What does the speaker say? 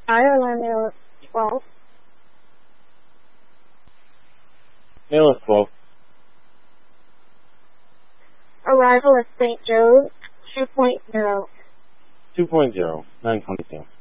Ireland is 12. Mail is 12. Arrival at St. Joe's 2.0. 2.0. 922.